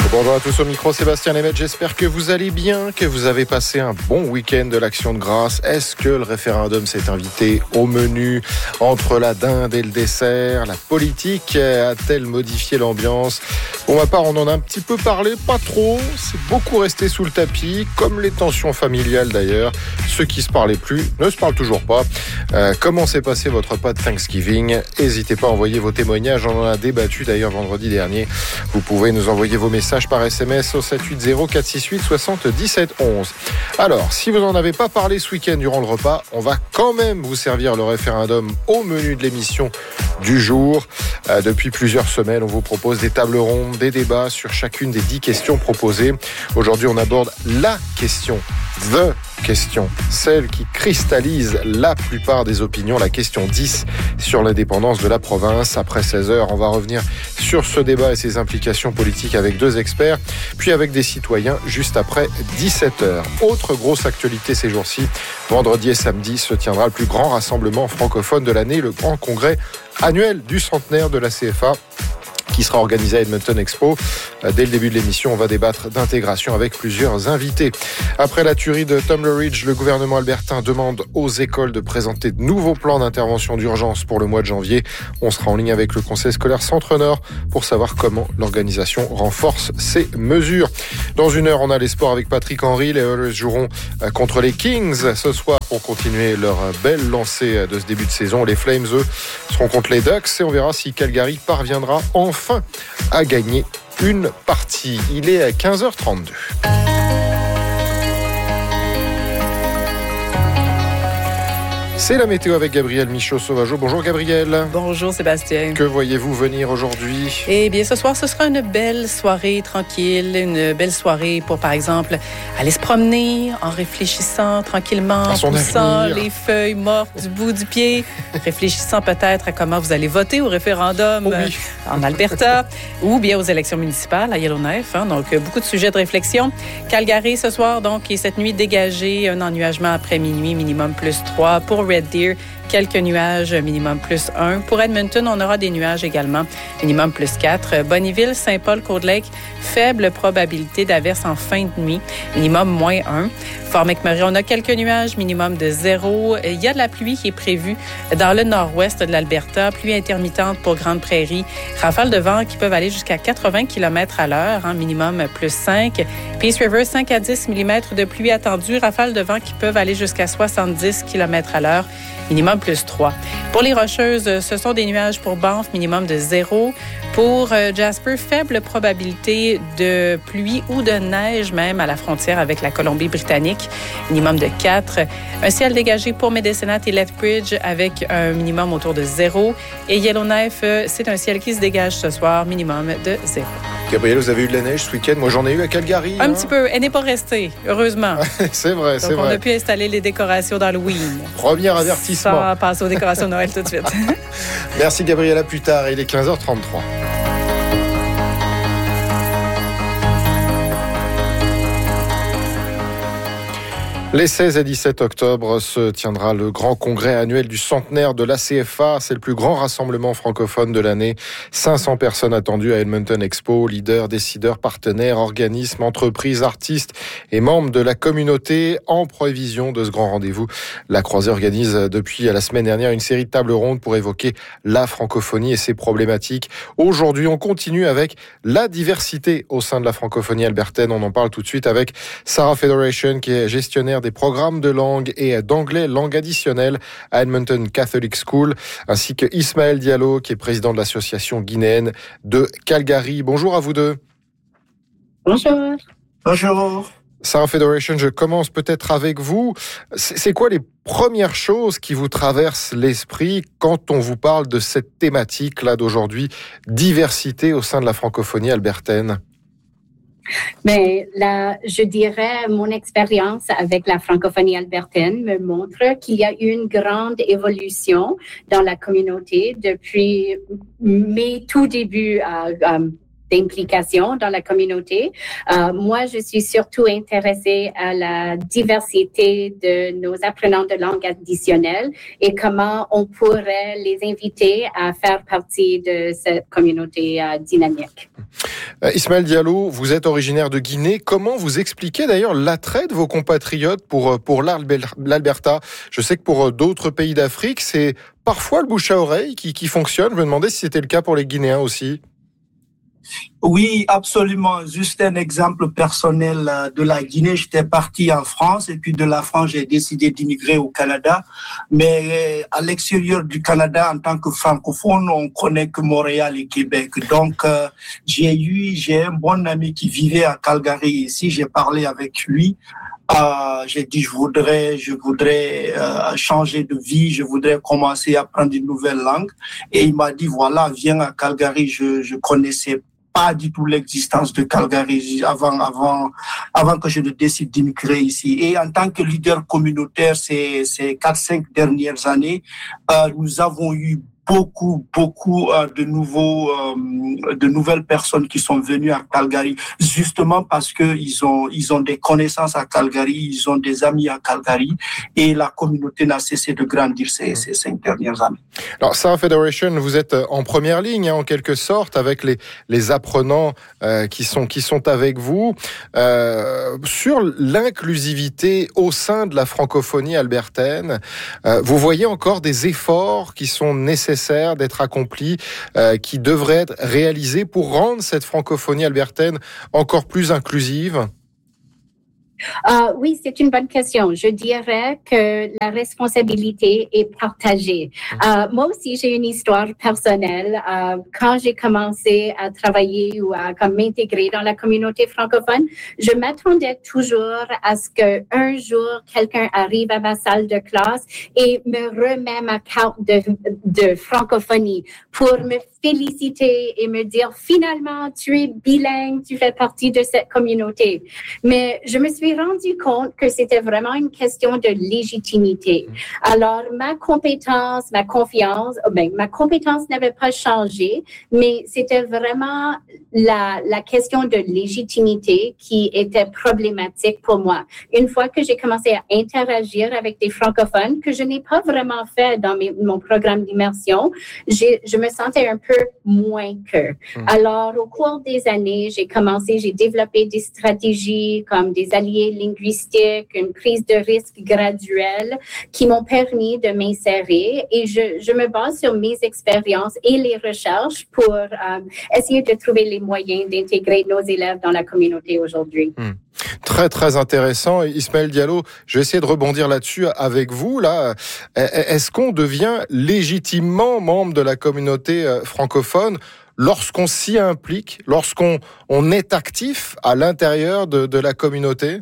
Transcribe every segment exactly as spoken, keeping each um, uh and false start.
Bonjour à tous, au micro Sébastien Lemaitre, j'espère que vous allez bien, que vous avez passé un bon week-end de l'Action de grâce. Est-ce que le référendum s'est invité au menu entre la dinde et le dessert? La politique a-t-elle modifié l'ambiance? Pour ma part, on en a un petit peu parlé, pas trop, c'est beaucoup resté sous le tapis, comme les tensions familiales d'ailleurs. Ceux qui se parlaient plus ne se parlent toujours pas. Euh, comment s'est passé votre repas de Thanksgiving? N'hésitez pas à envoyer vos témoignages, on en a débattu d'ailleurs vendredi dernier. Vous pouvez nous envoyer vos messages par S M S au sept huit zéro quatre six huit soixante-dix-sept onze. Alors, si vous n'en avez pas parlé ce week-end durant le repas, on va quand même vous servir le référendum au menu de l'émission du jour. Euh, depuis plusieurs semaines, on vous propose des tables rondes, des débats sur chacune des dix questions proposées. Aujourd'hui, on aborde la question, the question, celle qui cristallise la plupart des opinions, la question dix sur l'indépendance de la province. Après seize heures, on va revenir sur ce débat et ses implications politiques avec deux experts, puis avec des citoyens juste après dix-sept heures. Autre grosse actualité ces jours-ci, vendredi et samedi se tiendra le plus grand rassemblement francophone de l'année, le grand congrès annuel du centenaire de la C F A, qui sera organisé à Edmonton Expo. Dès le début de l'émission, on va débattre d'intégration avec plusieurs invités. Après la tuerie de Tumbleridge, le gouvernement albertain demande aux écoles de présenter de nouveaux plans d'intervention d'urgence pour le mois de janvier. On sera en ligne avec le conseil scolaire Centre-Nord pour savoir comment l'organisation renforce ces mesures. Dans une heure, on a les sports avec Patrick Henry. Les Oilers joueront contre les Kings ce soir pour continuer leur belle lancée de ce début de saison. Les Flames, eux, seront contre les Ducks et on verra si Calgary parviendra enfin à gagner une partie. Il est à quinze heures trente-deux. C'est la météo avec Gabriel Michaud-Sauvageau. Bonjour Gabriel. Bonjour Sébastien. Que voyez-vous venir aujourd'hui? Eh bien, ce soir, ce sera une belle soirée tranquille, une belle soirée pour, par exemple, aller se promener en réfléchissant tranquillement, en poussant les feuilles mortes du bout du pied, réfléchissant peut-être à comment vous allez voter au référendum oh oui. en Alberta ou bien aux élections municipales à Yellowknife. Hein, donc, beaucoup de sujets de réflexion. Calgary ce soir, donc, et cette nuit dégagée, un ennuagement après minuit, minimum plus trois. Pour Red Deer, quelques nuages, minimum plus un. Pour Edmonton, on aura des nuages également, minimum plus quatre. Bonnyville, Saint-Paul, Cold Lake, faible probabilité d'averse en fin de nuit, minimum moins un. Fort McMurray, on a quelques nuages, minimum de zéro. Il y a de la pluie qui est prévue dans le nord-ouest de l'Alberta, pluie intermittente pour Grande Prairie, rafales de vent qui peuvent aller jusqu'à quatre-vingts kilomètres à l'heure, hein, minimum plus cinq. Peace River, cinq à dix millimètres de pluie attendue, rafales de vent qui peuvent aller jusqu'à soixante-dix kilomètres à l'heure, minimum plus trois. Pour les Rocheuses, ce sont des nuages pour Banff, minimum de zéro. Pour Jasper, faible probabilité de pluie ou de neige même à la frontière avec la Colombie-Britannique, minimum de quatre. Un ciel dégagé pour Medicine Hat et Lethbridge avec un minimum autour de zéro. Et Yellowknife, c'est un ciel qui se dégage ce soir, minimum de zéro. Gabriel, vous avez eu de la neige ce week-end? Moi, j'en ai eu à Calgary. Un hein? petit peu. Elle n'est pas restée, heureusement. C'est vrai, Donc, c'est vrai. on a pu installer les décorations d'Halloween. Premier avertissement. Sans passer aux décorations de Noël tout de suite. Merci Gabriel, à plus tard. Il est quinze heures trente-trois. Les seize et dix-sept octobre se tiendra le grand congrès annuel du centenaire de la C F A. C'est le plus grand rassemblement francophone de l'année. cinq cents personnes attendues à Edmonton Expo. Leaders, décideurs, partenaires, organismes, entreprises, artistes et membres de la communauté. En prévision de ce grand rendez-vous, la Croisée organise depuis la semaine dernière une série de tables rondes pour évoquer la francophonie et ses problématiques. Aujourd'hui, on continue avec la diversité au sein de la francophonie albertaine. On en parle tout de suite avec Sarah Federation, qui est gestionnaire des programmes de langue et d'anglais langue additionnelle à Edmonton Catholic School, ainsi que Ismaël Diallo, qui est président de l'association guinéenne de Calgary. Bonjour à vous deux. Bonjour. Bonjour. Sarah Federation, je commence peut-être avec vous. C'est quoi les premières choses qui vous traversent l'esprit quand on vous parle de cette thématique-là d'aujourd'hui, diversité au sein de la francophonie albertaine? Mais là, je dirais, mon expérience avec la francophonie albertaine me montre qu'il y a eu une grande évolution dans la communauté depuis mes tout débuts à, à d'implication dans la communauté. Euh, moi, je suis surtout intéressée à la diversité de nos apprenants de langue additionnelle et comment on pourrait les inviter à faire partie de cette communauté euh, dynamique. Euh, Ismaël Diallo, vous êtes originaire de Guinée. Comment vous expliquez d'ailleurs l'attrait de vos compatriotes pour, pour l'Alberta? Je sais que pour d'autres pays d'Afrique, c'est parfois le bouche à oreille qui, qui fonctionne. Je me demandais si c'était le cas pour les Guinéens aussi. Oui, absolument. Juste un exemple personnel de la Guinée. J'étais parti en France et puis de la France, j'ai décidé d'immigrer au Canada. Mais à l'extérieur du Canada, en tant que francophone, on connaît que Montréal et Québec. Donc, euh, j'ai eu, j'ai un bon ami qui vivait à Calgary ici. J'ai parlé avec lui. Euh, j'ai dit, je voudrais, je voudrais euh, changer de vie, je voudrais commencer à apprendre une nouvelle langue. Et il m'a dit, voilà, viens à Calgary. Je, je connaissais pas du tout l'existence de Calgary avant, avant, avant que je ne décide d'immigrer ici. Et en tant que leader communautaire, ces, ces quatre, cinq dernières années, euh, nous avons eu beaucoup, beaucoup euh, de nouveaux, euh, de nouvelles personnes qui sont venues à Calgary, justement parce que ils ont, ils ont des connaissances à Calgary, ils ont des amis à Calgary, et la communauté n'a cessé de grandir ces, ces cinq dernières années. Alors, Sarah Federation, vous êtes en première ligne, hein, en quelque sorte, avec les, les apprenants euh, qui sont, qui sont avec vous, euh, sur l'inclusivité au sein de la francophonie albertaine. Euh, vous voyez encore des efforts qui sont nécessaires d'être accomplis, euh, qui devraient être réalisés pour rendre cette francophonie albertaine encore plus inclusive? Uh, oui, c'est une bonne question. Je dirais que la responsabilité est partagée. Uh, moi aussi, j'ai une histoire personnelle. Uh, quand j'ai commencé à travailler ou à comme, m'intégrer dans la communauté francophone, je m'attendais toujours à ce qu'un jour, quelqu'un arrive à ma salle de classe et me remet ma carte de, de francophonie pour me féliciter et me dire, finalement, tu es bilingue, tu fais partie de cette communauté. Mais je me suis rendu compte que c'était vraiment une question de légitimité. Alors, ma compétence, ma confiance, ben, ma compétence n'avait pas changé, mais c'était vraiment la, la question de légitimité qui était problématique pour moi. Une fois que j'ai commencé à interagir avec des francophones, que je n'ai pas vraiment fait dans mes, mon programme d'immersion, j'ai, je me sentais un peu moins qu'eux. Mmh. Alors, au cours des années, j'ai commencé, j'ai développé des stratégies comme des alliés linguistiques, une prise de risque graduelle qui m'ont permis de m'insérer et je, je me base sur mes expériences et les recherches pour euh, essayer de trouver les moyens d'intégrer nos élèves dans la communauté aujourd'hui. Mmh. Très, très intéressant. Ismaël Diallo, je vais essayer de rebondir là-dessus avec vous. Là, est-ce qu'on devient légitimement membre de la communauté francophone lorsqu'on s'y implique, lorsqu'on on est actif à l'intérieur de, de la communauté?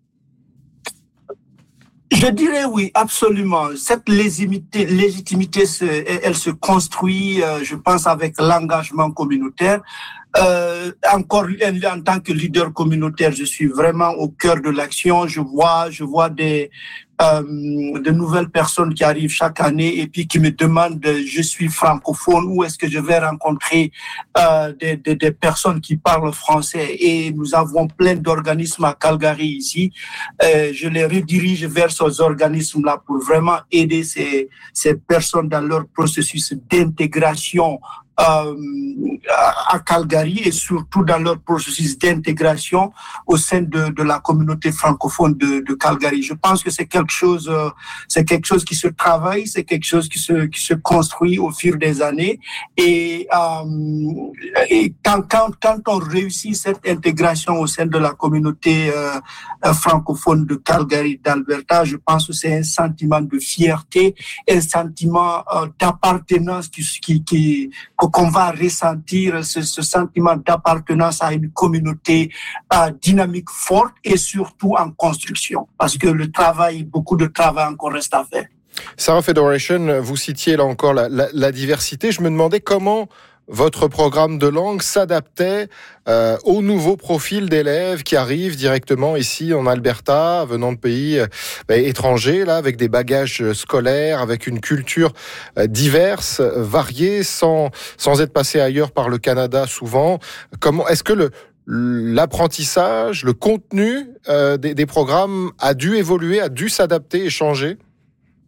Je dirais oui, absolument. Cette légitimité, légitimité se, elle se construit, je pense, avec l'engagement communautaire. Euh, encore en tant que leader communautaire, je suis vraiment au cœur de l'action. Je vois, je vois des euh, de nouvelles personnes qui arrivent chaque année et puis qui me demandent, je suis francophone, où est-ce que je vais rencontrer euh, des, des, des personnes qui parlent français. Et nous avons plein d'organismes à Calgary ici. Euh, je les redirige vers ces organismes-là pour vraiment aider ces, ces personnes dans leur processus d'intégration Euh, à Calgary et surtout dans leur processus d'intégration au sein de, de la communauté francophone de, de Calgary. Je pense que c'est quelque chose, euh, c'est quelque chose qui se travaille, c'est quelque chose qui se, qui se construit au fil des années. Et, euh, et quand, quand, quand on réussit cette intégration au sein de la communauté euh, francophone de Calgary, d'Alberta, je pense que c'est un sentiment de fierté, un sentiment euh, d'appartenance qui, qui, qui qu'on va ressentir ce, ce sentiment d'appartenance à une communauté euh, dynamique, forte et surtout en construction. Parce que le travail, beaucoup de travail encore reste à faire. Sarah Federation, vous citiez là encore la, la, la diversité. Je me demandais comment votre programme de langue s'adaptait euh, au nouveau profil d'élèves qui arrivent directement ici en Alberta, venant de pays euh, étrangers, là, avec des bagages scolaires, avec une culture euh, diverse, variée, sans sans être passé ailleurs par le Canada souvent. Comment est-ce que le l'apprentissage, le contenu euh, des, des programmes a dû évoluer, a dû s'adapter et changer?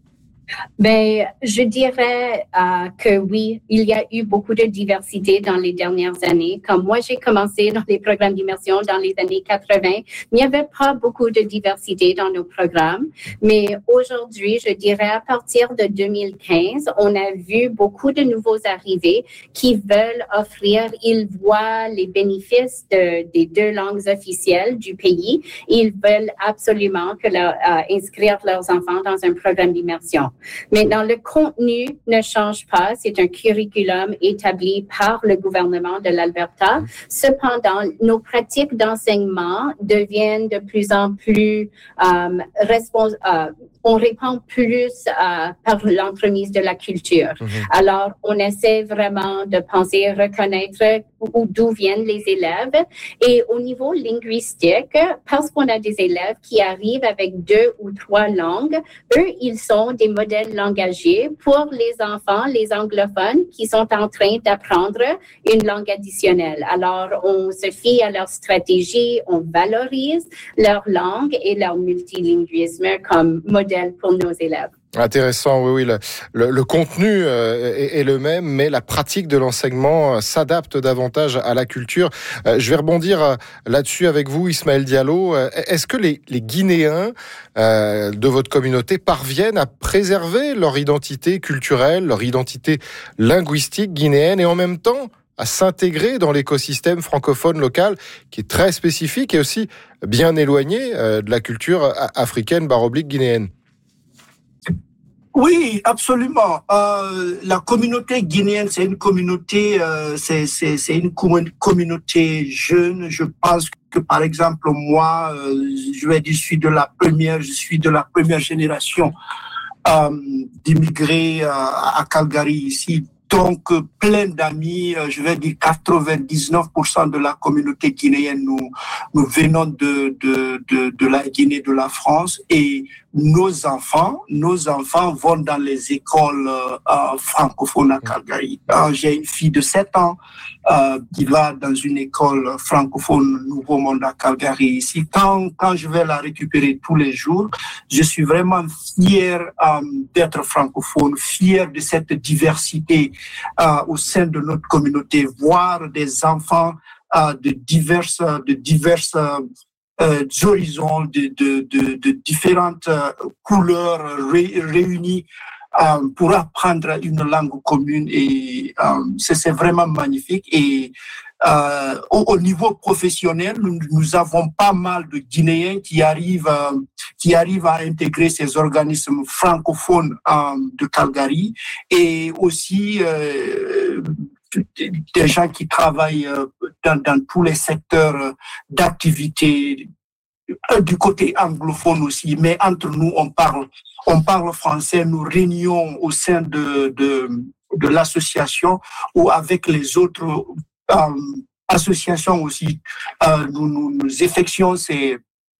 Ben, je dirais euh, que oui, il y a eu beaucoup de diversité dans les dernières années. Quand moi, j'ai commencé dans les programmes d'immersion dans les années quatre-vingts, il n'y avait pas beaucoup de diversité dans nos programmes. Mais aujourd'hui, je dirais à partir de deux mille quinze, on a vu beaucoup de nouveaux arrivés qui veulent offrir, ils voient les bénéfices de, des deux langues officielles du pays. Ils veulent absolument que leur, euh, inscrire leurs enfants dans un programme d'immersion. Maintenant, le contenu ne change pas. C'est un curriculum établi par le gouvernement de l'Alberta. Cependant, nos pratiques d'enseignement deviennent de plus en plus euh, responsables. Euh, on répond plus euh, par l'entremise de la culture. Mm-hmm. Alors, on essaie vraiment de penser, reconnaître où, d'où viennent les élèves. Et au niveau linguistique, parce qu'on a des élèves qui arrivent avec deux ou trois langues, eux, ils sont des modèles langagiers pour les enfants, les anglophones, qui sont en train d'apprendre une langue additionnelle. Alors, on se fie à leur stratégie, on valorise leur langue et leur multilinguisme comme modèle pour nos élèves. Intéressant, oui, oui. Le, le, le contenu euh, est, est le même, mais la pratique de l'enseignement euh, s'adapte davantage à la culture. Euh, je vais rebondir euh, là-dessus avec vous, Ismaël Diallo. Euh, est-ce que les, les Guinéens euh, de votre communauté parviennent à préserver leur identité culturelle, leur identité linguistique guinéenne, et en même temps à s'intégrer dans l'écosystème francophone local qui est très spécifique et aussi bien éloigné euh, de la culture africaine baroblique guinéenne? Oui, absolument. Euh, la communauté guinéenne, c'est une communauté, euh, c'est, c'est, c'est une communauté jeune. Je pense que, par exemple, moi, euh, je vais dire, je suis de la première, je suis de la première génération euh, d'immigrés euh, à Calgary ici. Donc, plein d'amis, je vais dire quatre-vingt-dix-neuf pour cent de la communauté guinéenne, nous, nous venons de, de, de, de la Guinée, de la France, et nos enfants, nos enfants vont dans les écoles euh, francophones à Calgary. Euh, j'ai une fille de sept ans euh, qui va dans une école francophone Nouveau Monde à Calgary ici. Quand, quand je vais la récupérer tous les jours, je suis vraiment fier euh, d'être francophone, fier de cette diversité euh, au sein de notre communauté, voir des enfants euh, de diverses, de diverses Euh, horizons, de, de, de, de différentes euh, couleurs ré, réunies euh, pour apprendre une langue commune, et euh, c'est, c'est vraiment magnifique. Et euh, au, au niveau professionnel, nous, nous avons pas mal de Guinéens qui arrivent, euh, qui arrivent à intégrer ces organismes francophones euh, de Calgary, et aussi euh, des gens qui travaillent dans, dans tous les secteurs d'activité, du côté anglophone aussi, mais entre nous, on parle, on parle français. Nous réunions au sein de, de, de l'association ou avec les autres euh, associations aussi. Euh, nous, nous, nous effectuons ces,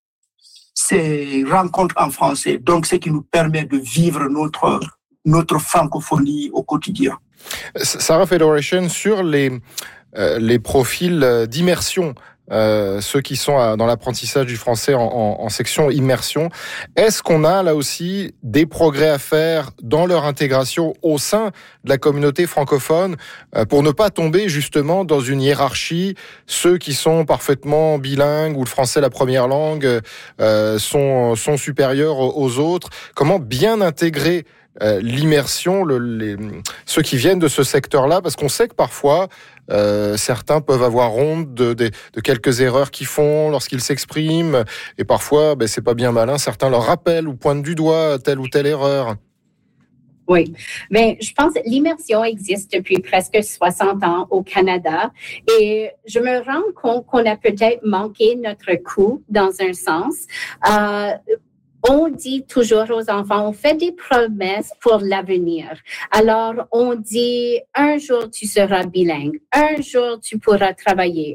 ces rencontres en français. Donc, ce qui nous permet de vivre notre, notre francophonie au quotidien. Sarah Federation, sur les, euh, les profils d'immersion, euh, ceux qui sont dans l'apprentissage du français en, en, en section immersion, est-ce qu'on a là aussi des progrès à faire dans leur intégration au sein de la communauté francophone euh, pour ne pas tomber justement dans une hiérarchie, ceux qui sont parfaitement bilingues ou le français la première langue euh, sont, sont supérieurs aux autres? Comment bien intégrer Euh, l'immersion, le, les, ceux qui viennent de ce secteur-là, parce qu'on sait que parfois, euh, certains peuvent avoir honte de, de, de quelques erreurs qu'ils font lorsqu'ils s'expriment, et parfois, ben, c'est pas bien malin, certains leur rappellent ou pointent du doigt telle ou telle erreur. Oui, mais je pense que l'immersion existe depuis presque soixante ans au Canada, et je me rends compte qu'on a peut-être manqué notre coup dans un sens. Euh, On dit toujours aux enfants, on fait des promesses pour l'avenir. Alors, on dit, un jour, tu seras bilingue. Un jour, tu pourras travailler. Un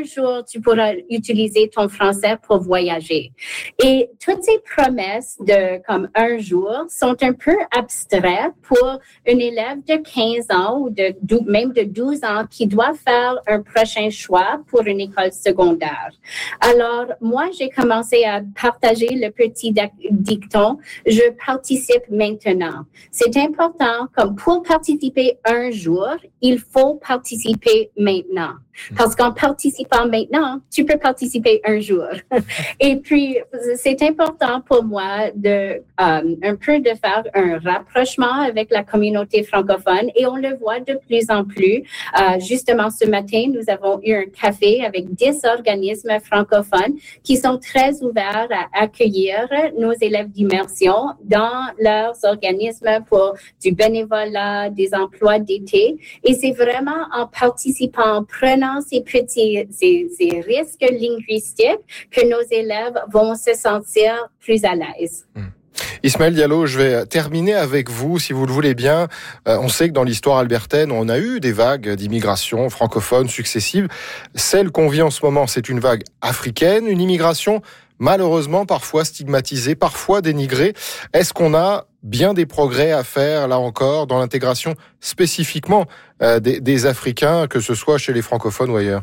un jour, tu pourras utiliser ton français pour voyager. Et toutes ces promesses de comme un jour sont un peu abstraites pour un élève de quinze ans ou de même de douze ans qui doit faire un prochain choix pour une école secondaire. Alors, moi, j'ai commencé à partager le petit dicton « Je participe maintenant ». C'est important, comme pour participer un jour, il faut participer maintenant. Parce qu'en participant maintenant, tu peux participer un jour. Et puis, c'est important pour moi de um, un peu de faire un rapprochement avec la communauté francophone et on le voit de plus en plus. Uh, justement, ce matin, nous avons eu un café avec dix organismes francophones qui sont très ouverts à accueillir nos élèves d'immersion dans leurs organismes pour du bénévolat, des emplois d'été. Et c'est vraiment en participant, en prenant ces petits ces, ces risques linguistiques que nos élèves vont se sentir plus à l'aise. Mmh. Ismaël Diallo, je vais terminer avec vous, si vous le voulez bien. Euh, on sait que dans l'histoire albertaine, on a eu des vagues d'immigration francophone successives. Celle qu'on vit en ce moment, c'est une vague africaine, une immigration malheureusement parfois stigmatisée, parfois dénigrée. Est-ce qu'on a bien des progrès à faire, là encore, dans l'intégration spécifiquement euh, des, des Africains, que ce soit chez les francophones ou ailleurs ?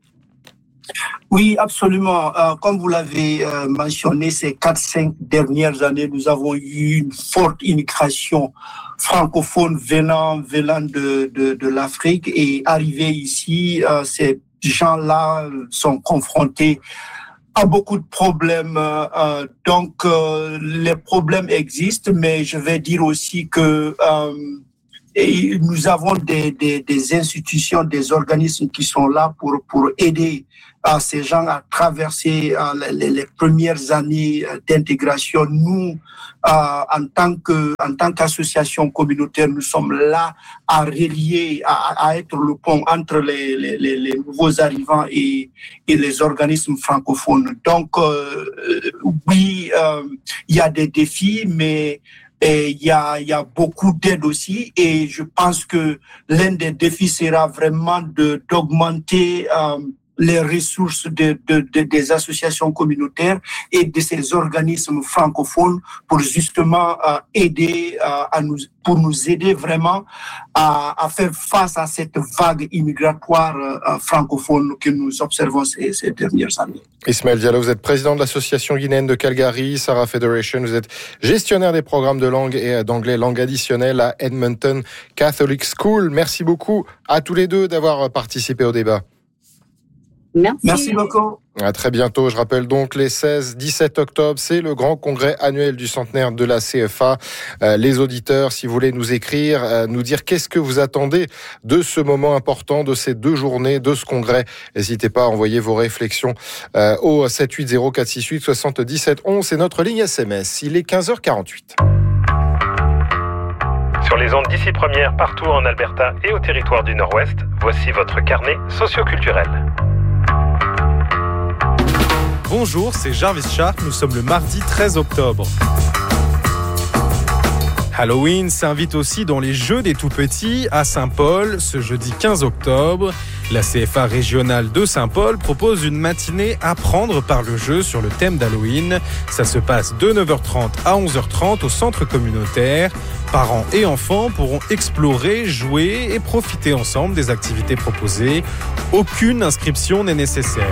Oui, absolument. Euh, comme vous l'avez euh, mentionné, ces quatre cinq dernières années, nous avons eu une forte immigration francophone venant, venant de, de, de l'Afrique et arrivés ici, euh, ces gens-là sont confrontés à beaucoup de problèmes. Euh, donc, euh, les problèmes existent, mais je vais dire aussi que euh, et nous avons des, des, des institutions, des organismes qui sont là pour, pour aider à ces gens à traverser euh, les, les premières années d'intégration. Nous, euh, en tant que, en tant qu'association communautaire, nous sommes là à relier, à, à être le pont entre les, les, les nouveaux arrivants et, et les organismes francophones. Donc, euh, oui, euh, il y a des défis, mais et il y a, il y a beaucoup d'aide aussi, et je pense que l'un des défis sera vraiment de, d'augmenter euh, les ressources de, de, de, des associations communautaires et de ces organismes francophones pour justement euh, aider euh, à nous, pour nous aider vraiment à, à faire face à cette vague immigratoire euh, francophone que nous observons ces, ces dernières années. Ismaël Diallo, vous êtes président de l'association guinéenne de Calgary, Sarah Federation. Vous êtes gestionnaire des programmes de langue et d'anglais langue additionnelle à Edmonton Catholic School. Merci beaucoup à tous les deux d'avoir participé au débat. Merci. Merci beaucoup. À très bientôt. Je rappelle donc les seize dix-sept octobre, c'est le grand congrès annuel du centenaire de la C F A. Euh, les auditeurs, si vous voulez nous écrire, euh, nous dire qu'est-ce que vous attendez de ce moment important, de ces deux journées, de ce congrès, n'hésitez pas à envoyer vos réflexions euh, au sept huit zéro quatre six huit soixante-dix-sept onze. C'est notre ligne S M S. Il est quinze heures quarante-huit. Sur les ondes d'ici première, partout en Alberta et au territoire du Nord-Ouest, voici votre carnet socioculturel. Bonjour, c'est Jarvis Sharp, nous sommes le mardi treize octobre. Halloween s'invite aussi dans les Jeux des tout-petits à Saint-Paul ce jeudi quinze octobre. La C F A régionale de Saint-Paul propose une matinée à prendre par le jeu sur le thème d'Halloween. Ça se passe de neuf heures trente à onze heures trente au centre communautaire. Parents et enfants pourront explorer, jouer et profiter ensemble des activités proposées. Aucune inscription n'est nécessaire.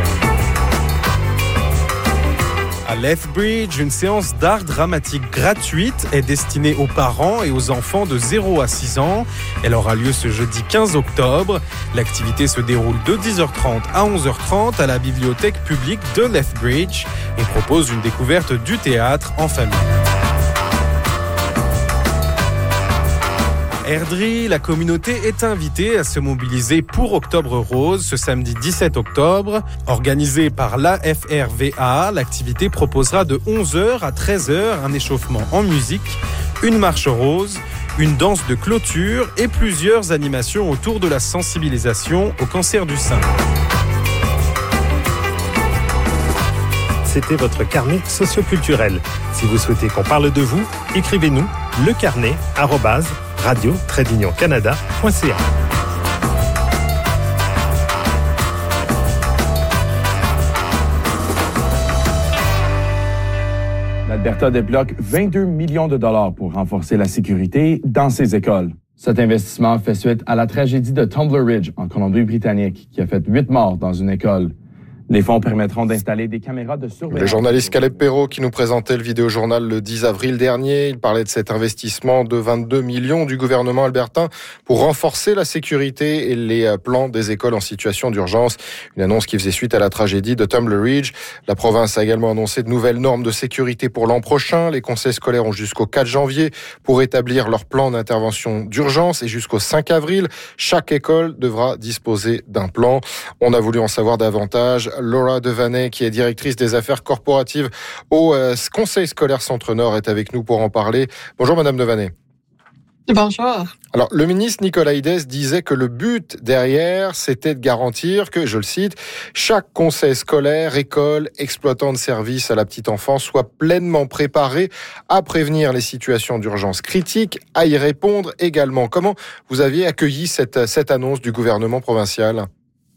À Lethbridge, une séance d'art dramatique gratuite est destinée aux parents et aux enfants de zéro à six ans. Elle aura lieu ce jeudi quinze octobre. L'activité se déroule de dix heures trente à onze heures trente à la bibliothèque publique de Lethbridge et propose une découverte du théâtre en famille. Airdrie, la communauté est invitée à se mobiliser pour Octobre Rose ce samedi dix-sept octobre. Organisée par l'A F R V A, l'activité proposera de onze heures à treize heures un échauffement en musique, une marche rose, une danse de clôture et plusieurs animations autour de la sensibilisation au cancer du sein. C'était votre carnet socioculturel. Si vous souhaitez qu'on parle de vous, écrivez-nous lecarnet arobase radio tiret canada point c a. l'Alberta débloque vingt-deux millions de dollars pour renforcer la sécurité dans ses écoles. Cet investissement fait suite à la tragédie de Tumbler Ridge en Colombie-Britannique qui a fait huit morts dans une école. Les fonds permettront d'installer des caméras de surveillance. Le journaliste Caleb Perrault qui nous présentait le vidéojournal le dix avril dernier. Il parlait de cet investissement de vingt-deux millions du gouvernement albertain pour renforcer la sécurité et les plans des écoles en situation d'urgence. Une annonce qui faisait suite à la tragédie de Tumbler Ridge. La province a également annoncé de nouvelles normes de sécurité pour l'an prochain. Les conseils scolaires ont jusqu'au quatre janvier pour établir leur plan d'intervention d'urgence et jusqu'au cinq avril, chaque école devra disposer d'un plan. On a voulu en savoir davantage. Laura Devaney, qui est directrice des affaires corporatives au euh, Conseil scolaire Centre-Nord, est avec nous pour en parler. Bonjour Madame Devaney. Bonjour. Alors, le ministre Nicolaïdes disait que le but derrière, c'était de garantir que, je le cite, chaque conseil scolaire, école, exploitant de services à la petite enfance soit pleinement préparé à prévenir les situations d'urgence critiques, à y répondre également. Comment vous aviez accueilli cette, cette annonce du gouvernement provincial ?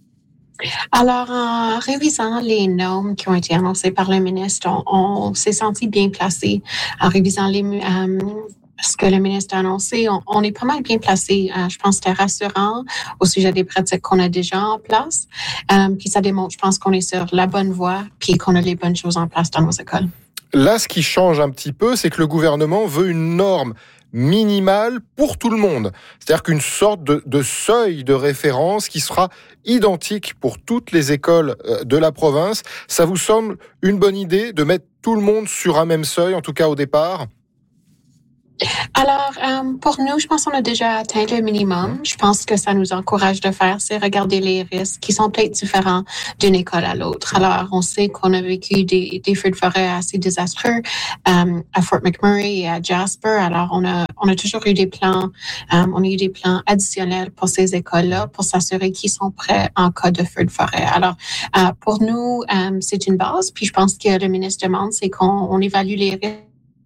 Alors, en révisant les normes qui ont été annoncées par le ministre, on, on s'est senti bien placé. En révisant les, euh, ce que le ministre a annoncé, on, on est pas mal bien placé. Euh, je pense que c'était rassurant au sujet des pratiques qu'on a déjà en place. Euh, puis ça démontre, je pense, qu'on est sur la bonne voie puis qu'on a les bonnes choses en place dans nos écoles. Là, ce qui change un petit peu, c'est que le gouvernement veut une norme minimale pour tout le monde. C'est-à-dire qu'une sorte de, de seuil de référence qui sera identique pour toutes les écoles de la province. Ça vous semble une bonne idée de mettre tout le monde sur un même seuil, en tout cas au départ ? Alors, euh, pour nous, je pense qu'on a déjà atteint le minimum. Je pense que ça nous encourage de faire, c'est regarder les risques qui sont peut-être différents d'une école à l'autre. Alors, on sait qu'on a vécu des, des feux de forêt assez désastreux euh, à Fort McMurray et à Jasper. Alors, on a, on a toujours eu des plans, euh, on a eu des plans additionnels pour ces écoles-là pour s'assurer qu'ils sont prêts en cas de feu de forêt. Alors, euh, pour nous, euh, c'est une base. Puis, je pense que le ministre demande, c'est qu'on on évalue les risques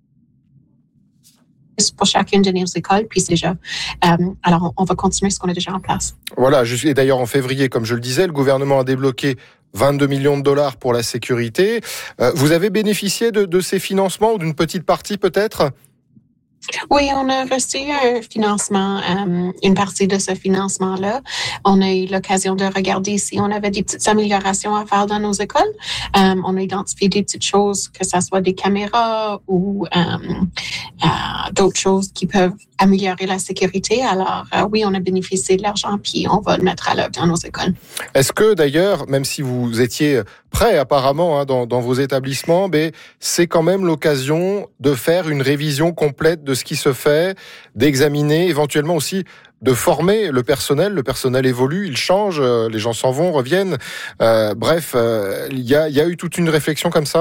pour chacune de nos écoles, puis c'est déjà. Euh, alors, on va continuer ce qu'on a déjà en place. Voilà, et d'ailleurs en février, comme je le disais, le gouvernement a débloqué vingt-deux millions de dollars pour la sécurité. Euh, vous avez bénéficié de, de ces financements ou d'une petite partie peut-être ? Oui, on a reçu un financement, euh, une partie de ce financement-là. On a eu l'occasion de regarder si on avait des petites améliorations à faire dans nos écoles. Euh, on a identifié des petites choses, que ce soit des caméras ou euh, euh, d'autres choses qui peuvent améliorer la sécurité. Alors euh, oui, on a bénéficié de l'argent puis on va le mettre à l'œuvre dans nos écoles. Est-ce que d'ailleurs, même si vous étiez prêts apparemment hein, dans, dans vos établissements, mais c'est quand même l'occasion de faire une révision complète de ce qui se fait, d'examiner éventuellement aussi de former le personnel. Le personnel évolue, il change, les gens s'en vont, reviennent. Euh, bref, euh, il y a, il y a eu toute une réflexion comme ça ?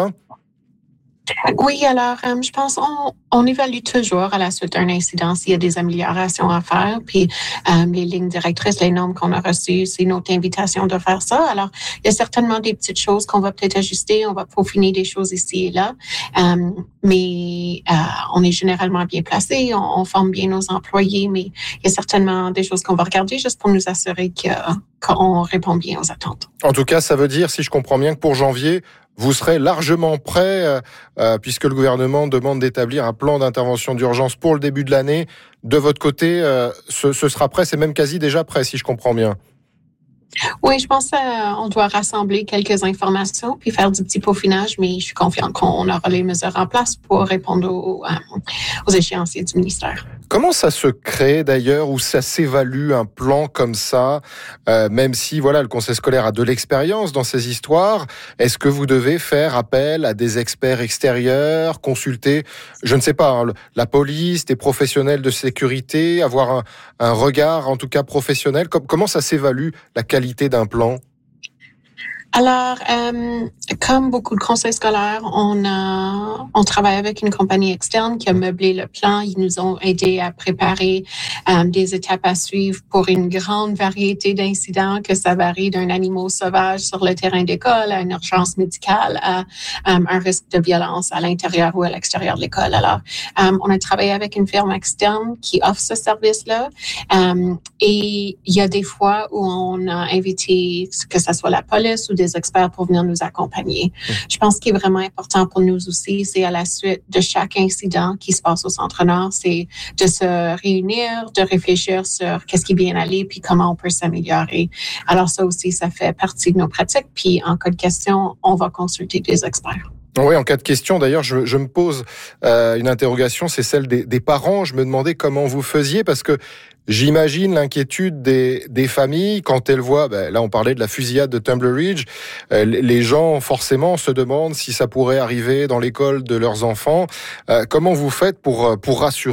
Oui, alors, euh, je pense on, on évalue toujours à la suite d'un incident s'il y a des améliorations à faire. Puis, euh, les lignes directrices, les normes qu'on a reçues, c'est notre invitation de faire ça. Alors, il y a certainement des petites choses qu'on va peut-être ajuster. On va peaufiner des choses ici et là. Euh, mais euh, on est généralement bien placé. On, on forme bien nos employés. Mais il y a certainement des choses qu'on va regarder juste pour nous assurer que, qu'on répond bien aux attentes. En tout cas, ça veut dire, si je comprends bien, que pour janvier, vous serez largement prêt, euh, puisque le gouvernement demande d'établir un plan d'intervention d'urgence pour le début de l'année. De votre côté, euh, ce, ce sera prêt, c'est même quasi déjà prêt, si je comprends bien. Oui, je pense qu'on doit rassembler quelques informations puis faire du petit peaufinage, mais je suis confiante qu'on aura les mesures en place pour répondre aux, aux échéanciers du ministère. Comment ça se crée d'ailleurs, ou ça s'évalue un plan comme ça, euh, même si voilà le conseil scolaire a de l'expérience dans ces histoires, est-ce que vous devez faire appel à des experts extérieurs, consulter, je ne sais pas, hein, la police, des professionnels de sécurité, avoir un, un regard en tout cas professionnel? Comment ça s'évalue la qualité d'un plan? Alors, euh, comme beaucoup de conseils scolaires, on a, on travaille avec une compagnie externe qui a meublé le plan. Ils nous ont aidés à préparer euh, des étapes à suivre pour une grande variété d'incidents, que ça varie d'un animal sauvage sur le terrain d'école à une urgence médicale, à euh, un risque de violence à l'intérieur ou à l'extérieur de l'école. Alors, euh, on a travaillé avec une firme externe qui offre ce service-là. Euh, et il y a des fois où on a invité, que ce soit la police ou des experts pour venir nous accompagner. Je pense qu'il est vraiment important pour nous aussi, c'est à la suite de chaque incident qui se passe au Centre-Nord, c'est de se réunir, de réfléchir sur qu'est-ce qui est bien allé, puis comment on peut s'améliorer. Alors ça aussi, ça fait partie de nos pratiques. Puis en cas de question, on va consulter des experts. Oui, en cas de question, d'ailleurs, je, je me pose euh, une interrogation, c'est celle des, des parents. Je me demandais comment vous faisiez, parce que j'imagine l'inquiétude des, des familles quand elles voient, ben, là on parlait de la fusillade de Tumbler Ridge, euh, les gens forcément se demandent si ça pourrait arriver dans l'école de leurs enfants. Euh, comment vous faites pour, pour rassurer ?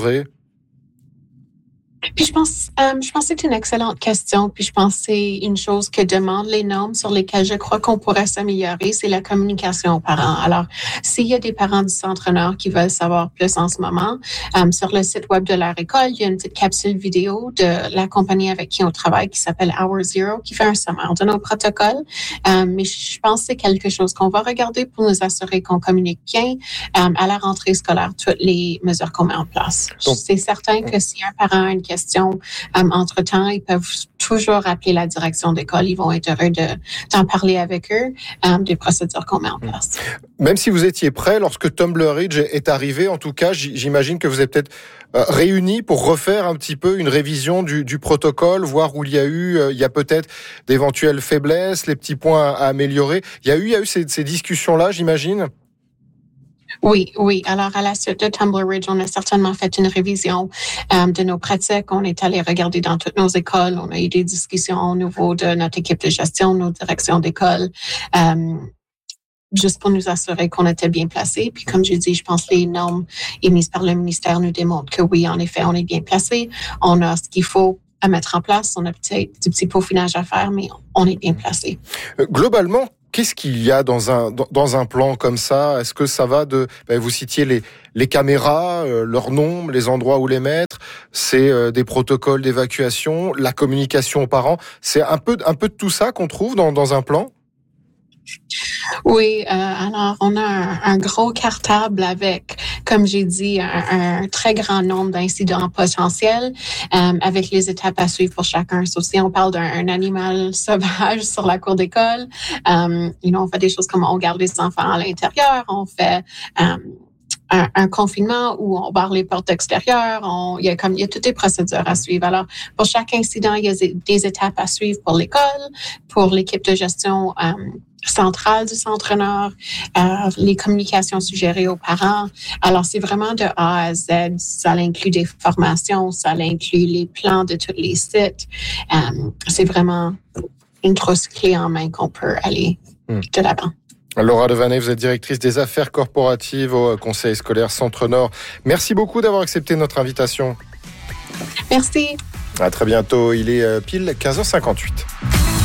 Puis je pense, euh, je pense que c'est une excellente question. Puis je pense que c'est une chose que demandent les normes sur lesquelles je crois qu'on pourrait s'améliorer, c'est la communication aux parents. Alors, s'il y a des parents du Centre-Nord qui veulent savoir plus en ce moment, euh, sur le site web de leur école, il y a une petite capsule vidéo de la compagnie avec qui on travaille qui s'appelle Hour Zero, qui fait un sommaire de nos protocoles. Euh, mais je pense que c'est quelque chose qu'on va regarder pour nous assurer qu'on communique bien euh, à la rentrée scolaire toutes les mesures qu'on met en place. Donc, c'est certain que si un parent a une question um, entre-temps, ils peuvent toujours appeler la direction d'école. Ils vont être heureux de, d'en parler avec eux, um, des procédures qu'on met en place. Même si vous étiez prêt, lorsque Tumbler Ridge est arrivé, en tout cas, j'imagine que vous êtes peut-être euh, réunis pour refaire un petit peu une révision du, du protocole, voir où il y a eu, euh, il y a peut-être d'éventuelles faiblesses, les petits points à, à améliorer. Il y a eu, il y a eu ces, ces discussions-là, j'imagine? Oui, oui. Alors, à la suite de Tumbler Ridge, on a certainement fait une révision euh, de nos pratiques. On est allé regarder dans toutes nos écoles. On a eu des discussions au niveau de notre équipe de gestion, nos directions d'école, euh, juste pour nous assurer qu'on était bien placés. Puis, comme j'ai dit, je pense que les normes émises par le ministère nous démontrent que oui, en effet, on est bien placés. On a ce qu'il faut à mettre en place. On a peut-être du petit peaufinage à faire, mais on est bien placés. Euh, globalement, qu'est-ce qu'il y a dans un dans un plan comme ça? Est-ce que ça va de ben vous citiez les les caméras, euh, leur nombre, les endroits où les mettre, c'est euh, des protocoles d'évacuation, la communication aux parents, c'est un peu un peu de tout ça qu'on trouve dans dans un plan? Oui, euh, alors on a un, un gros cartable avec, comme j'ai dit, un, un très grand nombre d'incidents potentiels euh, avec les étapes à suivre pour chacun. So, si on parle d'un animal sauvage sur la cour d'école, euh, you know, on fait des choses comme on garde les enfants à l'intérieur, on fait euh, Un, un confinement où on barre les portes extérieures, on, il y a comme il y a toutes les procédures à suivre. Alors, pour chaque incident, il y a des étapes à suivre pour l'école, pour l'équipe de gestion euh, centrale du Centre-Nord, euh, les communications suggérées aux parents. Alors, c'est vraiment de A à Z. Ça inclut des formations, ça inclut les plans de tous les sites. Euh, c'est vraiment une grosse clé en main qu'on peut aller mmh. de l'avant. Laura Devaney, vous êtes directrice des affaires corporatives au Conseil scolaire Centre-Nord. Merci beaucoup d'avoir accepté notre invitation. Merci. À très bientôt. Il est pile quinze heures cinquante-huit.